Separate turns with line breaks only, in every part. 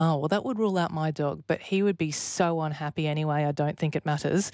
Oh, well, that would rule out my dog, but he would be so unhappy anyway. I don't think it matters.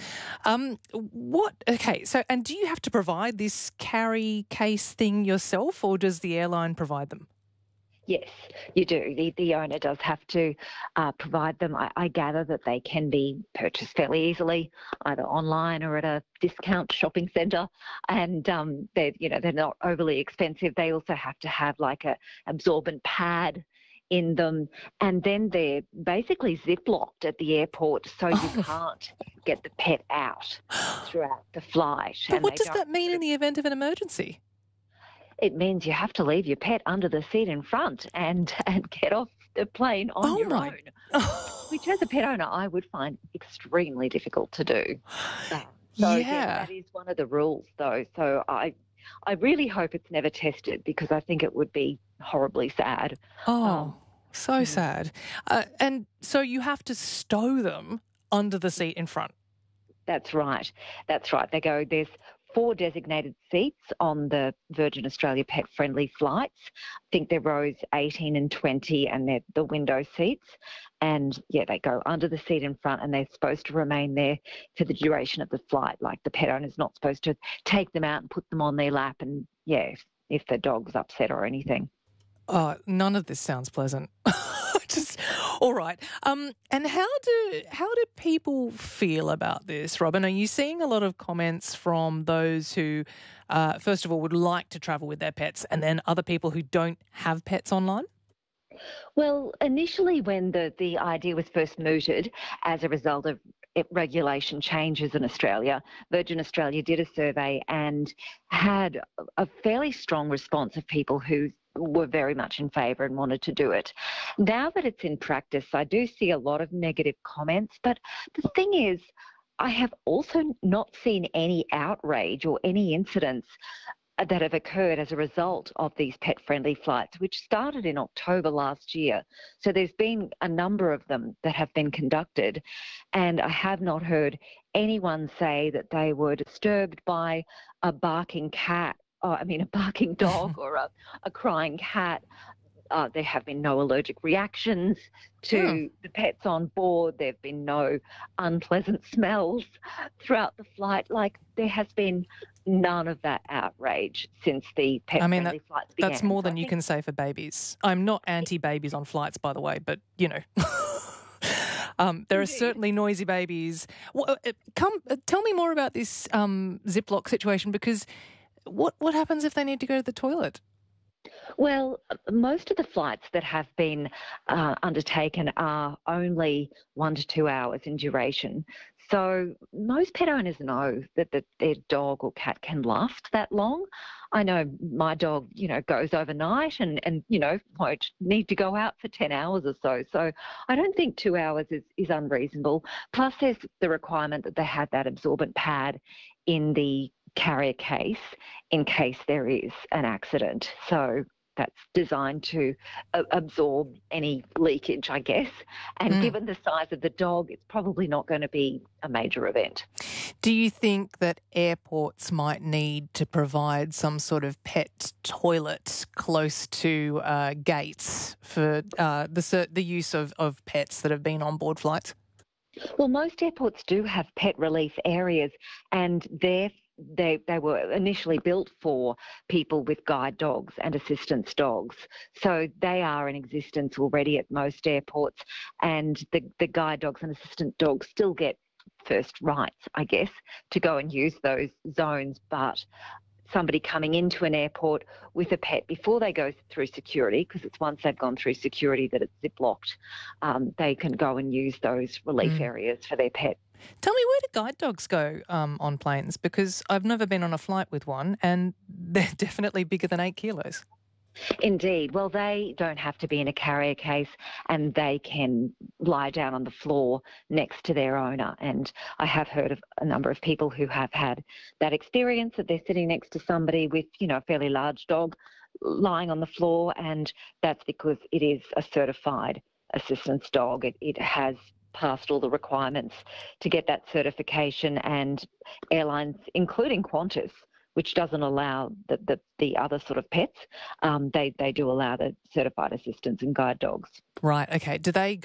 Okay, so, and do you have to provide this carry case thing yourself, or does the airline provide them?
Yes, you do. The owner does have to provide them. I gather that they can be purchased fairly easily, either online or at a discount shopping centre, and they're not overly expensive. They also have to have like a absorbent pad in them, and then they're basically ziplocked at the airport, so you
Oh,
can't get the pet out throughout the flight,
but
and
what
they
does
don't
that mean
sort
in
of.
the event of an emergency?
It means you have to leave your pet under the seat in front and get off the plane on
Oh
your
my.
own, which as a pet owner I would find extremely difficult to do. So yeah,
Yeah.
that is one of the rules though. So I really hope it's never tested because I think it would be horribly sad.
Oh,
Um,
so
mm.
sad. And so you have to stow them under the seat in front.
That's right. That's right. There's four designated seats on the Virgin Australia pet friendly flights. I think they're rows 18 and 20 and they're the window seats. And yeah, they go under the seat in front and they're supposed to remain there for the duration of the flight. Like the pet owner's not supposed to take them out and put them on their lap and yeah, if the dog's upset or anything.
None of this sounds pleasant. Just all right. And how do people feel about this, Robin? Are you seeing a lot of comments from those who, first of all, would like to travel with their pets, and then other people who don't have pets online?
Well, initially, when the idea was first mooted as a result of regulation changes in Australia, Virgin Australia did a survey and had a fairly strong response of people who were very much in favour and wanted to do it. Now that it's in practice, I do see a lot of negative comments, but the thing is, I have also not seen any outrage or any incidents that have occurred as a result of these pet friendly flights, which started in October last year. So there's been a number of them that have been conducted, and I have not heard anyone say that they were disturbed by a barking cat. A barking dog or a crying cat. There have been no allergic reactions
Hmm.
to the pets on board. There have been no unpleasant smells throughout the flight. Like, there has been none of that outrage since the
I
pet
mean
friendly flights
that's
began.
more
So I
than you
think
can say for babies. I'm not anti-babies on flights, by the way, but you know. There are
indeed.
certainly noisy babies. Tell me more about this Ziploc situation, because what happens if they need to go to the toilet?
Well, most of the flights that have been undertaken are only 1 to 2 hours in duration. So most pet owners know that their dog or cat can last that long. I know my dog, goes overnight and won't need to go out for 10 hours or so. So I don't think 2 hours is unreasonable. Plus, there's the requirement that they have that absorbent pad in the carrier case in case there is an accident. So that's designed to absorb any leakage, I guess. And
Mm.
given the size of the dog, it's probably not going to be a major event.
Do you think that airports might need to provide some sort of pet toilet close to gates for the use of pets that have been on board flights?
Well, most airports do have pet relief areas, and they were initially built for people with guide dogs and assistance dogs. So they are in existence already at most airports, and the guide dogs and assistant dogs still get first rights, I guess, to go and use those zones. But somebody coming into an airport with a pet before they go through security, because it's once they've gone through security that it's ziplocked, they can go and use those relief
Mm.
areas for their pet.
Tell me, where do guide dogs go on planes? Because I've never been on a flight with one, and they're definitely bigger than 8 kilos.
Indeed. Well, they don't have to be in a carrier case and they can lie down on the floor next to their owner. And I have heard of a number of people who have had that experience that they're sitting next to somebody with, a fairly large dog lying on the floor. And that's because it is a certified assistance dog. It has passed all the requirements to get that certification, and airlines, including Qantas, which doesn't allow the other sort of pets. They do allow the certified assistants and guide dogs.
Right. Okay. Do they